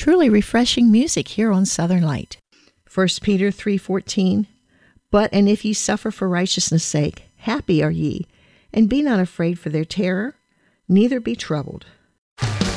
truly refreshing music here on Southern Light. 1 Peter 3:14, and if ye suffer for righteousness' sake, happy are ye, and be not afraid for their terror, neither be troubled.